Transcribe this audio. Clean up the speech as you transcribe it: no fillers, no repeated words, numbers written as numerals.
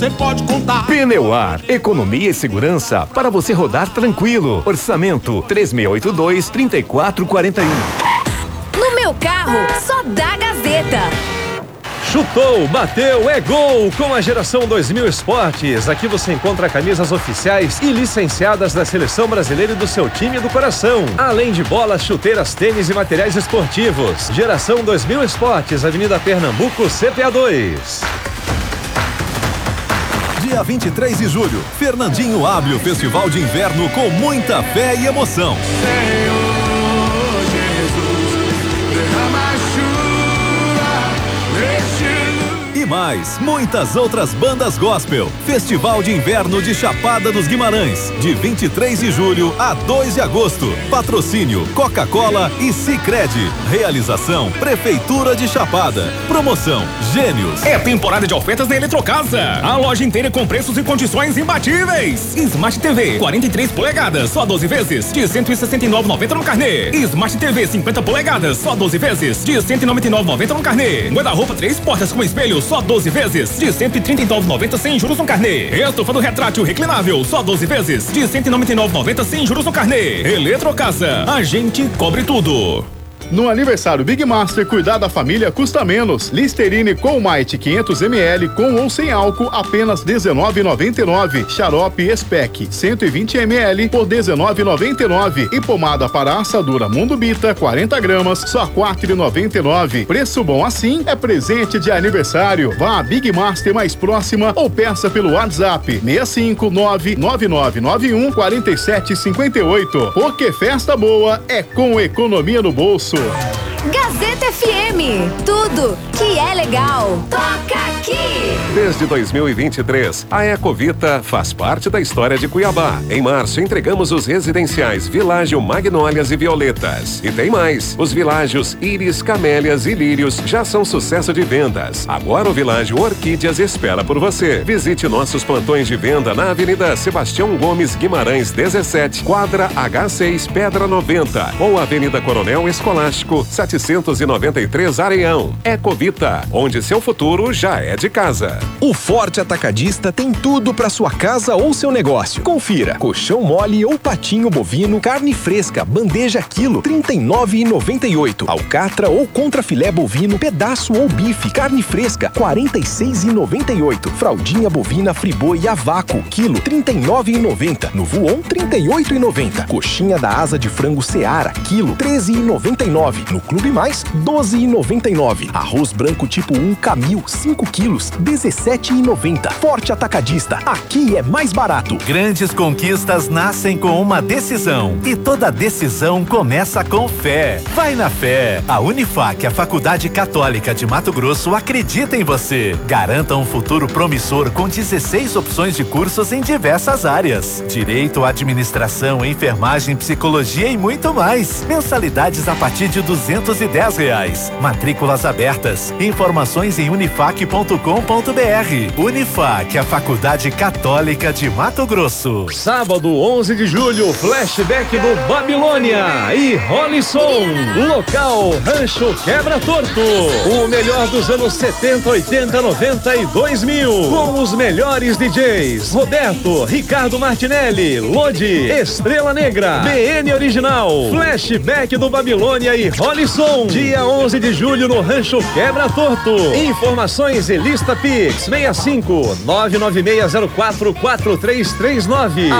você pode contar. Pneuar, economia e segurança para você rodar tranquilo. Orçamento 3682-3441. No meu carro, só dá Gazeta. Chutou, bateu, é gol! Com a geração 2000 Esportes, aqui você encontra camisas oficiais e licenciadas da Seleção Brasileira e do seu time do coração. Além de bolas, chuteiras, tênis e materiais esportivos. Geração 2000 Esportes, Avenida Pernambuco, CPA 2. Dia 23 de julho, Fernandinho abre o Festival de Inverno com muita fé e emoção. E mais, muitas outras bandas gospel. Festival de Inverno de Chapada dos Guimarães, de 23 de julho a 2 de agosto. Patrocínio Coca-Cola e Sicredi. Realização Prefeitura de Chapada. Promoção Gênios. É temporada de ofertas na Eletrocasa. A loja inteira com preços e condições imbatíveis. Smart TV 43 polegadas, só 12 vezes, de R$ 169,90 no carnê. Smart TV 50 polegadas, só 12 vezes, de R$ 199,90 no carnê. Guarda-roupa 3 portas com espelho, só 12 vezes, de R$ 139,90 sem juros no carnê. Estofa do retrátil reclinável, só 12 vezes, de R$ 199,90 sem juros no carnê. Eletrocasa, a gente cobre tudo. No aniversário Big Master, cuidar da família custa menos. Listerine Colmite 500 ml com ou sem álcool, apenas R$19,99. Xarope Spec 120 ml por R$19,99. E pomada para assadura Mundo Bita 40 gramas, só R$4,99. Preço bom assim é presente de aniversário. Vá à Big Master mais próxima ou peça pelo WhatsApp 65999914758. Porque festa boa é com economia no bolso. Gazeta FM, tudo que é legal. Toca aqui. Desde 2023, a Ecovita faz parte da história de Cuiabá. Em março, entregamos os residenciais Világio, Magnólias e Violetas. E tem mais, os Világios Íris, Camélias e Lírios já são sucesso de vendas. Agora o Világio Orquídeas espera por você. Visite nossos plantões de venda na Avenida Sebastião Gomes Guimarães 17, quadra H6, Pedra 90, ou Avenida Coronel Escolástico 793 Areião. Ecovita, onde seu futuro já é de casa. O Forte Atacadista tem tudo para sua casa ou seu negócio. Confira: colchão mole ou patinho bovino, carne fresca, bandeja quilo, R$ 39,98. Alcatra ou contrafilé bovino, pedaço ou bife, carne fresca, R$ 46,98. Fraldinha bovina friboi a vácuo, quilo, R$ 39,90. No Voon, R$ 38,90. Coxinha da asa de frango Seara, quilo, R$ 13,99. No Clube Mais, R$ 12,99. Arroz branco tipo 1 Camil, 5 quilos, R$ 17,90. Forte Atacadista, aqui é mais barato. Grandes conquistas nascem com uma decisão. E toda decisão começa com fé. Vai na fé. A Unifac, a Faculdade Católica de Mato Grosso, acredita em você. Garanta um futuro promissor com 16 opções de cursos em diversas áreas. Direito, administração, enfermagem, psicologia e muito mais. Mensalidades a partir de R$210. Matrículas abertas. Informações em unifac.com.br. Unifac, a Faculdade Católica de Mato Grosso. Sábado, 11 de julho, flashback do Babilônia e Rolisson. Local, Rancho Quebra Torto. O melhor dos anos 70, 80, 90 e 2000. Com os melhores DJs. Roberto, Ricardo Martinelli, Lodi, Estrela Negra, BN Original. Flashback do Babilônia e Rolisson. Dia 11 de julho no Rancho Quebra Torto. Informações e lista Pix 65 996044339.